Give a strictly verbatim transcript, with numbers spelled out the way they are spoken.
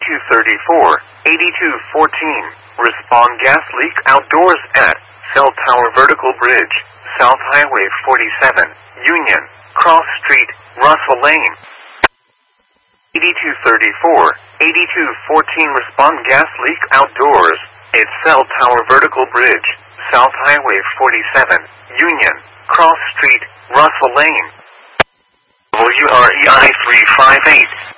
eighty-two thirty-four, eighty-two fourteen. Respond gas leak outdoors at Cell Tower Vertical Bridge, South Highway forty-seven, Union, Cross Street, Russell Lane. eighty-two thirty-four, eighty-two fourteen. Respond gas leak outdoors at Cell Tower Vertical Bridge, South Highway forty-seven, Union, Cross Street, Russell Lane. W R E I three five eight.